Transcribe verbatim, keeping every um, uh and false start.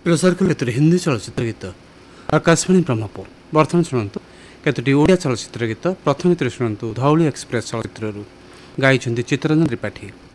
प्रसार कले हिंदी चलचित्र गीत आकाशवाणी ब्रह्मपुर। बर्तमान शुणु केतोटी ओडिया चलचित्र गीत। प्रथम शुणु धौली एक्सप्रेस चलचित्र गाई चित्ररंजन त्रिपाठी।